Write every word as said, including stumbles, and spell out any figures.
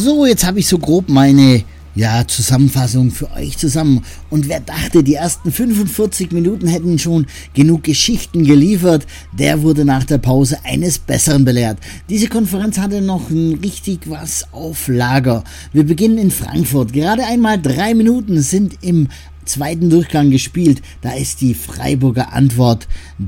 So, jetzt habe ich so grob meine ja, Zusammenfassung für euch zusammen. Und wer dachte, die ersten fünfundvierzig Minuten hätten schon genug Geschichten geliefert, der wurde nach der Pause eines Besseren belehrt. Diese Konferenz hatte noch richtig was auf Lager. Wir beginnen in Frankfurt. Gerade einmal drei Minuten sind im zweiten Durchgang gespielt. Da ist die Freiburger Antwort